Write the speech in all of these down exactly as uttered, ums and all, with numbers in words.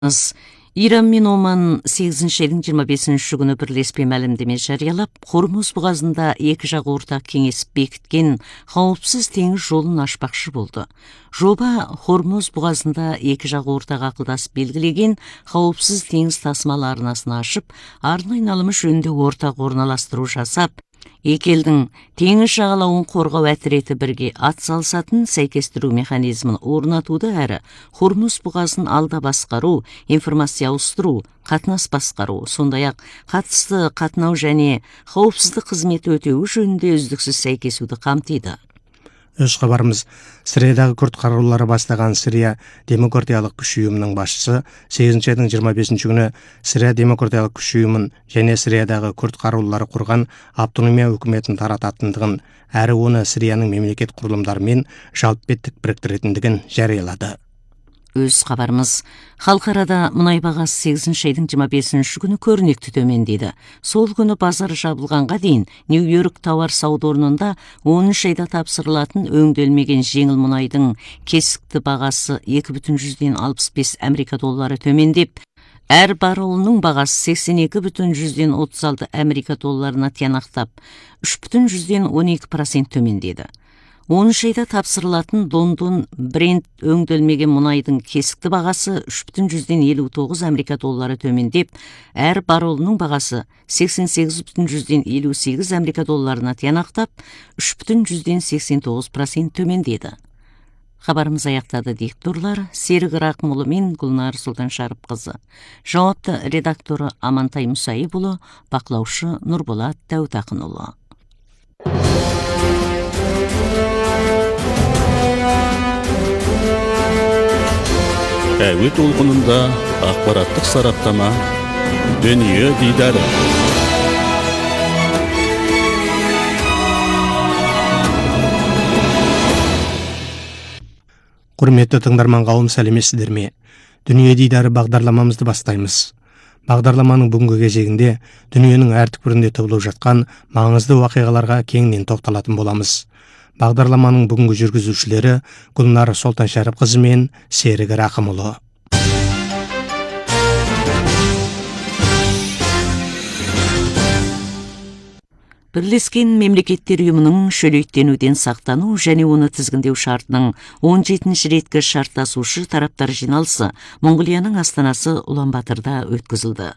Иран мен Оман сегизинчи айдын жыйырма бешинчи күнү бирлеспе маалимдеме жарыялап, Хормуз бугазында эки жак ортак кеңесип бекиткен коопсуз теңиз жолун ачпакчы болду. Жоба Хормуз бугазында эки жак ортак акылдашып белгилеген коопсуз теңиз тасмал арнасын ашып, арын айналымы жөнүндө ортак орналаштыруу жасап, эки элдин теңиз жагалауын коргоо атирети бирге ат салышатын сайкестирүү механизмин орнатууда әрі Хормуз бугазын алда баскаруу, информация ауыстыруу, катнаш баскаруу, сондай-ак катышты катноо жана коопсуздук кызмети өтөбү жөнүндө үздүксүз сайкесүүнү камтыйды. Өз кабарыбыз Сириядагы күрд кароолору баштаган Сирия демократиялык күч уюмунун башчысы сегизинчи айдын жыйырма бешинчи күнү Сирия демократиялык күч уюмун және Сириядагы күрд кароолору курган автономия өкмөтүн тарататындыгын, әрі оны Сириянын мемлекет курулумдары менен жалпбеттик бириктиретиндигин жарыялады. Өз кабарыбыз халкарада мунай багасы сегизинчи айдын жыйырма бешинчи күнү көрүнүктүү төмөндөйдү. Сол күнү базар жабылганга дейин Нью-Йорк товар сауда орнунда онунчу айда тапшырылатын өңдөлмеген жеңил мунайдын кесикти багасы эки бүтүн жүздөн алпыс беш Америка доллары төмөндеп, әр баррелинин багасы сексен эки бүтүн жүздөн отуз алты Америка долларына тиянактап, үч бүтүн жүздөн он эки процент төмөндөйдү. онунчу айда тапсырылатын Лондон Брент өңдөлмеген мунайдын кесикти багасы үч бүтүн жүздөн элүү тогуз Америка доллары төмөндеп, әр баррелинин багасы сексен сегиз бүтүн жүздөн элүү сегиз Америка долларына тиянактап, үч бүтүн жүздөн сексен тогуз процент төмөндөйдү. Хабарымыз аяктады дикторлар Серик Ракмулу мен Гулнар Султаншарып кызы. Жауапты редактору Амантай Мусаип уулу, баклаушы Нурболат Даутакын уулу. Әуе толқынында ақпараттық сараптама Дүние дидары. Құрметті тыңдарман қауым, сәлеметсіздер ме? Дүние дидары бағдарламамызды бастаймыз. Бағдарламаның бүгінгі кезегінде дүниенің әр түкпірінде табылып жатқан маңызды вақиғаларға кеңінен тоқталатын боламыз. Бағдарламаның бүгінгі жүргізушілері Гүлнар Солтаншарып қызы мен Серік Рақымұлы. Бірлескен мемлекеттер ұйымының шөлейттенуден сақтану және оны тізгіндеу шартының он жетинчи реткі шарттасушы тараптар жиналысы Монголияның астанасы Улан-Батырда өткізілді.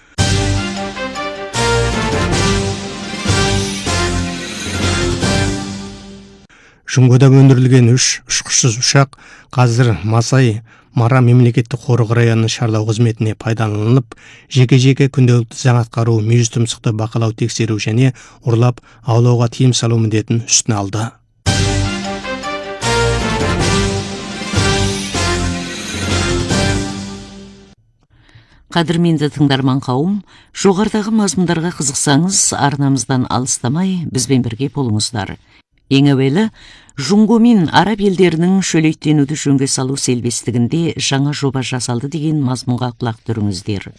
Жүнгөдө өндүрүлгөн үш ұшқышсыз ұшақ қазір Масай Мара мемлекеттик қорық районунун шарлау қызметіне пайдаланылып, жеке-жеке күнделікті заң атқару, мүйіз тұмсықты бақылау тексеру және ұрлап аулауға тыйым салу міндетін үстіне алды. Қадірменді тыңдарман қауым, жоғарыдағы мазмұндарға қызықсаңыз, арнамыздан алыстамай бізбен бірге болыңыздар. Ең әуелі, Жұңго мен араб елдерінің шөлейттенуді жөнге салу селбестігінде жаңа жоба жасалды деген мазмұнға құлақ түріңіздер.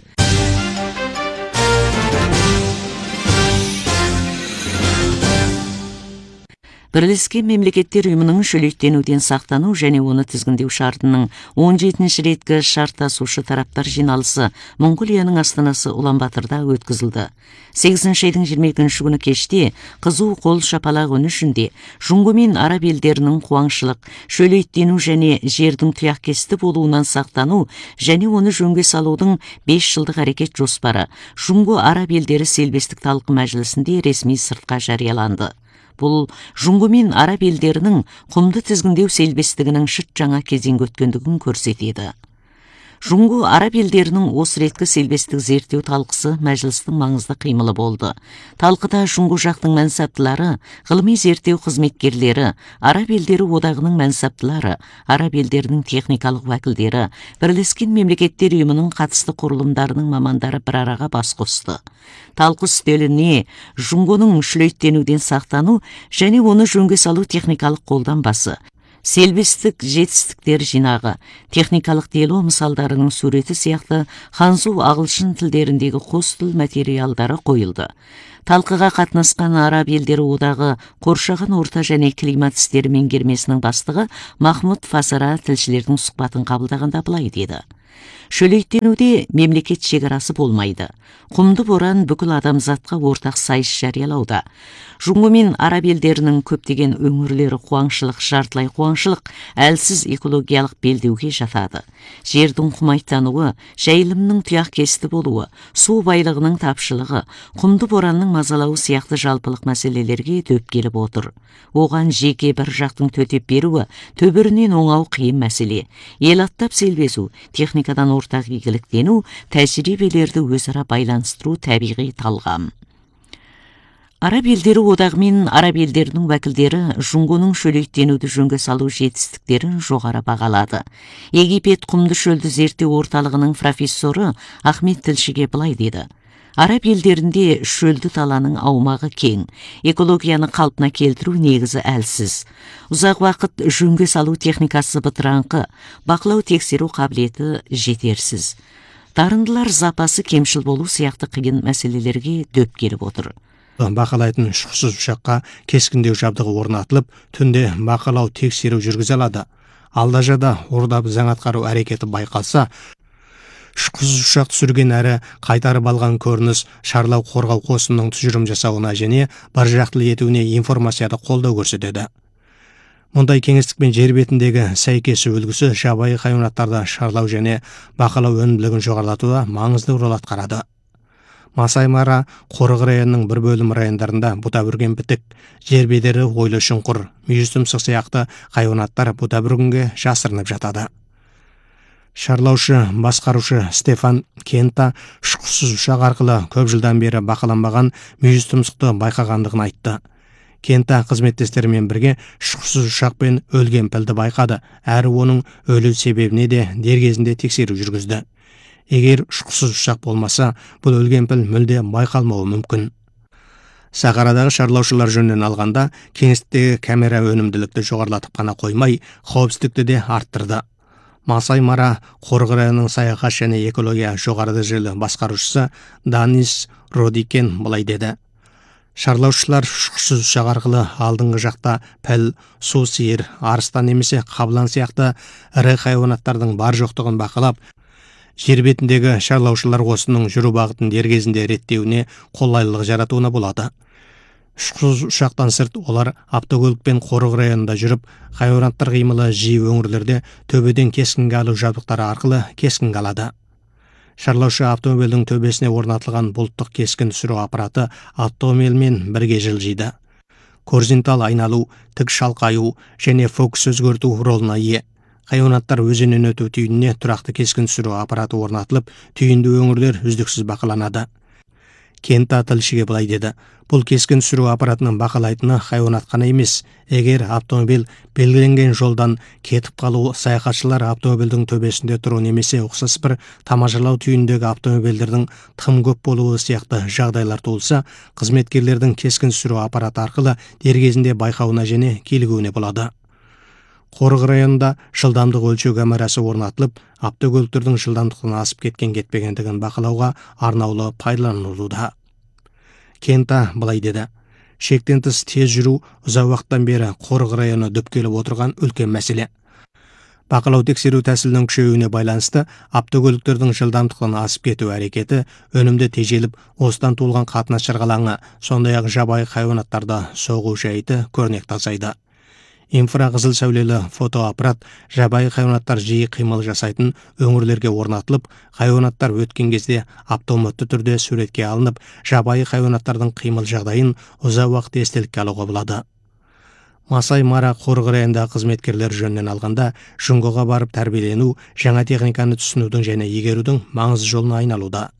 Бірлескен мемлекеттер ұйымының шөлейттенуден сақтану және оны тізгіндеу шартының он жетинчи реткі шарттасушы тараптар жиналысы Монголияның астанасы Улан-Батырда өткізілді. сегизинчи айдың жыйырма экинчи күнү кечте кызуу кол шапалак өнүшүндө Жұңго мен араб элдеринин кубаңчылык, шөлейттенүү және жердин туяккести болуунан сактануу және оны жөнгө салуудун беш жылдык аракет жоспары Жұңго араб элдери селбестик талкы мажлисинде ресми сыртка жарыяланды. Бұл Жұңго мен араб елдерінің құмды тізгіндеу селбестігінің шыт жаңа кезеңге өткендігін көрсетеді. Жұңго араб елдерінің осы реткі селбестік зерттеу талқысы мәжілістің маңызды қимылы болды. Талқыда Жұңго жақтың мәнсаптылары, ғылыми зерттеу қызметкерлері, араб елдері одағының мәнсаптылары, араб елдерінің техникалық уәкілдері, бірлескен мемлекеттер ұйымының қатысты құрылымдарының мамандары бір араға бас қосты. Талқы үстеліне Жұңгоның шөлейттенуден сақтану және оны жөнге салу техникалық қолданбасы, селбестік жетістіктер жинағы, техникалық дело мысалдарының суреті сияқты ханзу ағылшын тілдеріндегі қос тіл материалдары қойылды. Талқыға қатынасқан араб елдері одағы қоршаған орта және климат істері меңгермесінің бастығы Махмуд Фасара тілшілердің сұхбатын қабылдағанда былай деді. Шөлейттенуде мемлекет шекарасы болмайды. Құмды боран бүкіл адамзатқа ортақ сайыс жариялауда. Жұңғы мен араб елдерінің көптеген өңірлері қуаңшылық, жартылай қуаңшылық, әлсіз экологиялық белдеуге жатады. Жердің құмайттануы, жайылымның тұяқ кесті болуы, су байлығының тапшылығы, құмды боранның мазалауы сияқты жалпылық мәселелерге дөп келіп отыр. Оған жеке бір жақтың төтеп беруі төбірінен оңау қиын мәселе. Ел аттап селбесу, техникадан ортақ игіліктену, тәжірибелерді өзара байланыстыру табиғи талғам. Араб елдері одағы мен араб елдерінің вәкілдері жұңғының шөлейттенуді жөнге салу жетістіктерін жоғары бағалады. Египет құмды шөлді зерттеу орталығының профессоры Ахмет Тілшіге былай деді. Араб елдерінде шөлді таланың аумағы кең, экологияны қалпына келтіру негізі әлсіз. Ұзақ уақыт жөнге салу техникасы бытыраңқы, бақылау тексеру қабілеті жетерсіз. Дарындылар запасы кемшіл болу сияқты қиын мәселелерге дөп келіп отыр. Бақылайтын ұшқышсыз ұшаққа кескіндеу жабдығы орнатылып, түнде бақылау тексеру жүргізе алады. Алдажада ордап заң атқару әрекеті байқалса, ұшқышсыз ұшақ түсірген әрі қайтарып алған көрініс шарлау қорғау қосынның тұжырым жасауына және бір жақтылы етуіне информацияда қолдау көрсетеді. Мұндай кеңістікпен жер бетіндегі сәйкесі үлгісі жабайы хайуанаттарды шарлау және бақылау өнімділігін жоғарылатуда маңызды рөл атқарады. Масай Мара қорық районының бір бөлім райондарында бұта бүрген бітік, жер бедері ойлы шұңқыр, мүйіз тұмсық сияқты хайуанаттар бұта бүргенге жасырынып жатады. Шарлаушы басқарушы Стефан Кента ұшқышсыз ұшақ арқылы көп жылдан бері бақыланбаған мүйіз тұмсықты байқағандығын айтты. Кента қызметтестерімен бірге ұшқышсыз ұшақпен өлген пілді байқады, әрі оның өлу себебіне де дер кезінде тексеру жүргізді. Егер ұшқышсыз ұшақ болмаса, бұл өлген піл мүлде байқалмауы мүмкін. Сахарадағы шарлаушылар жөнінен алғанда, кеңістіктегі камера өнімділікті жоғарылатып қана қоймай, қауіпсіздікті де арттырды. Масай Мара қорық районының саяхат және экология жоғары дәрежелі басқарушысы Данис Родикен былай деді. Шарлаушылар ұшқышсыз ұшақ арқылы алдыңғы жақта піл, су сиыр, арыстан немесе қабылан сияқты ірі хайуанаттардың бар жоқтығын бақылап, жер бетіндегі шарлаушылар осының жүру бағытын дер кезінде реттеуіне қолайлылық жаратуына болады. Ұшқышсыз ұшақтан сырт олар автокөлікпен қорық районында жүріп, хайуанаттар қимылы жиі өңірлерде төбеден кескінге алу жабдықтары арқылы кескінге алады. Шарлаушы автомобильдің төбесіне орнатылған бұлттық кескін түсіру аппараты автомобильмен бірге жылжиды. Горизонтал айналу, тік шалқаю және фокус өзгерту ролына ие. Хайуанаттар өзеннен өту түйініне тұрақты кескін түсіру аппараты орнатылып, түйінді өңірлер үздіксіз бақыланады. Кента Тілшіге былай деді. Бұл кескін түсіру аппаратының бақылайтыны хайуанат қана емес, егер автомобиль белгіленген жолдан кетіп қалу, саяхатшылар автомобильдің төбесінде тұру немесе ұқсас бір тамашалау түйіндегі автомобильдердің тым көп болуы сияқты жағдайлар туылса, қызметкерлердің кескін түсіру аппараты арқылы дер кезінде байқауына және келігуіне болады. Қорық районында жылдамдық өлшеу камерасы орнатылып, автокөліктердің жылдамдықтан асып кеткен кетпегендігін бақылауға арнаулы пайдаланылуда. Кента былай деді. Шектен тыс тез жүру ұзақ уақыттан бері қорық районы дөп келіп отырған үлкен мәселе. Бақылау тексеру тәсілінің күшеюіне байланысты автокөліктердің жылдамдықтан асып кету әрекеті өнімді тежеліп, осыдан туылған қатынас шырғалаңы, сондай-ақ жабайы хайуанаттарды соғу жайты көрнекті азайды. Инфрақызыл сәулелі фотоаппарат жабайы хайуанаттар жиі қимыл жасайтын өңірлерге орнатылып, хайуанаттар өткен кезде автоматты түрде суретке алынып, жабайы хайуанаттардың қимыл жағдайын ұзақ уақыт естелікке алуға болады. Масай Мара қорық районындағы қызметкерлер жөнінен алғанда, жұңғыға барып тәрбиелену, жаңа техниканы түсінудің және игерудің маңызды жолына айналуда.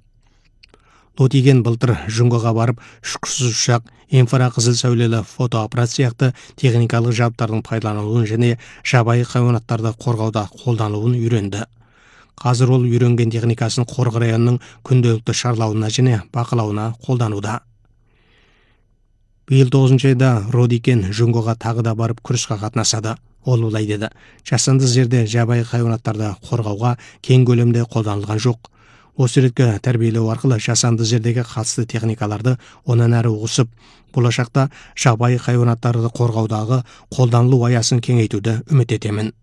Лотиген былтыр жұңғыға барып, ұшқышсыз ұшақ, инфрақызыл сәулелі фотоаппарат сияқты техникалық жабдықтардың пайдаланылуын және жабайы хайуанаттарды қорғауда қолданылуын үйренді. Қазір ол үйренген техникасын қорық районының күнделікті шарлауына және бақылауына қолдануда. Биыл тоғызыншы айда Родикен жұңғыға тағы да барып күрісқа қатынасады. Ол былай деді. Жасанды жерде жабайы хайуанаттарды қорғауға кең көлемде қолданылған жоқ. Осы ретке тәрбиелеу арқылы жасанды жердегі қатысты техникаларды онан әрі ұғысып, болашақта жабайы хайуанаттарды қорғаудағы қолданылу аясын кеңейтуді үміт етемін.